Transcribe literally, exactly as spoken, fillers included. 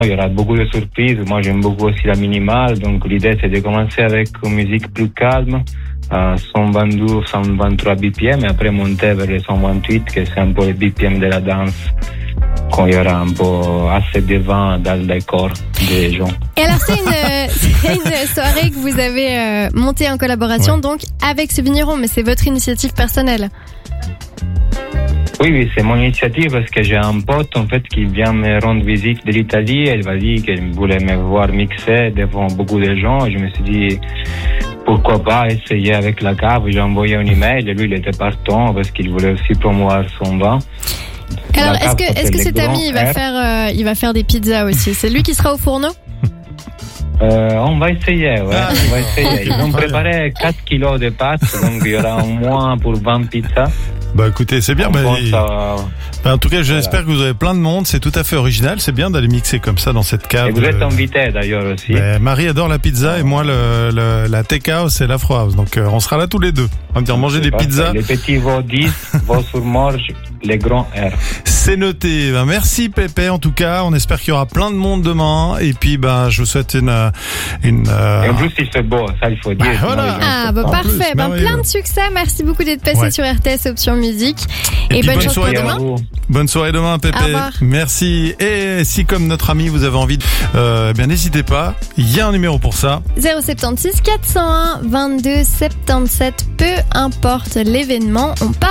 Il y aura beaucoup de surprises. Moi, j'aime beaucoup aussi la minimale. Donc, l'idée, c'est de commencer avec une musique plus calme, à cent vingt-deux, cent vingt-trois B P M, et après monter vers les cent vingt-huit, que c'est un peu le B P M de la danse, quand il y aura un peu assez de vent dans les corps des gens. Et alors, c'est une, c'est une soirée que vous avez euh, montée en collaboration, ouais. donc, avec ce vigneron, mais c'est votre initiative personnelle. Oui, oui, c'est mon initiative parce que j'ai un pote, en fait, qui vient me rendre visite de l'Italie. Elle m'a dit qu'elle voulait me voir mixer devant beaucoup de gens. Et je me suis dit, pourquoi pas essayer avec la cave. J'ai envoyé un email et lui, il était partant parce qu'il voulait aussi promouvoir son vin. Alors, est-ce que, est-ce que cet ami, il va faire, euh, il va faire des pizzas aussi? C'est lui qui sera au fourneau? Euh, on va essayer, ouais, ah, on va essayer. Ils ont préparé quatre kilos de pâtes, donc il y aura au moins pour vingt pizzas. Bah écoutez, c'est bien. Bah, et... à... bah, en tout cas, j'espère voilà. que vous avez plein de monde. C'est tout à fait original. C'est bien d'aller mixer comme ça dans cette cave. Et vous êtes invité d'ailleurs aussi. Bah, Marie adore la pizza et moi le, le la take-house et l'afro house. Donc euh, on sera là tous les deux. On va dire manger des parfait. pizzas. Les petits vont dix, vont sur morge, les grands R. C'est noté. Bah, merci Pépé. En tout cas, on espère qu'il y aura plein de monde demain. Et puis bah je vous souhaite une une. Euh... Et en plus il fait beau, ça il faut dire. Bah, voilà. Ah bah parfait. Bah, plein de succès. Merci beaucoup d'être passé ouais. sur R T S Option Musique. Et, et bonne, bonne chance pour demain. Bonne soirée demain, Pépé. Merci. Et si, comme notre ami, vous avez envie, de, euh, bien n'hésitez pas. Il y a un numéro pour ça. zéro sept six quatre zéro un vingt-deux soixante-dix-sept. Peu importe l'événement, on part.